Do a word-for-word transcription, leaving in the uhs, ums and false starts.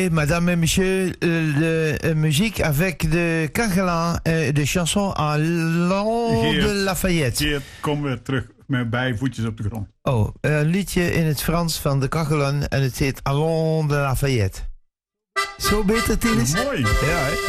écouter, madame et monsieur, euh, de euh, musique avec de Cagelin, euh, de chanson Allons de Lafayette. Geert, kom weer terug met beide voetjes op de grond. Oh, een liedje in het Frans van de Cagelin en het heet Allons de Lafayette. Zo beter, Tilis? Mooi. Ja, hè?